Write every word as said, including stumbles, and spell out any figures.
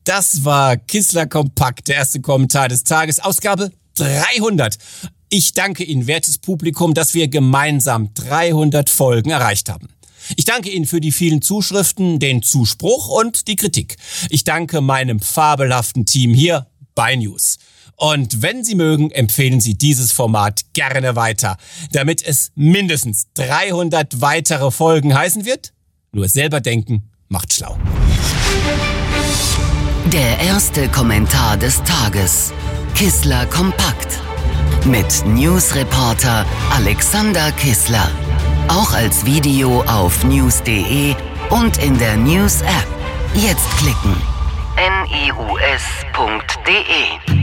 Das war Kissler Kompakt, der erste Kommentar des Tages, Ausgabe dreihundert. Ich danke Ihnen, wertes Publikum, dass wir gemeinsam dreihundert Folgen erreicht haben. Ich danke Ihnen für die vielen Zuschriften, den Zuspruch und die Kritik. Ich danke meinem fabelhaften Team hier bei News. Und wenn Sie mögen, empfehlen Sie dieses Format gerne weiter, damit es mindestens dreihundert weitere Folgen heißen wird. Nur selber denken macht schlau. Der erste Kommentar des Tages. Kissler Kompakt. Mit Newsreporter Alexander Kissler. Auch als Video auf news punkt de und in der News-App. Jetzt klicken. news punkt de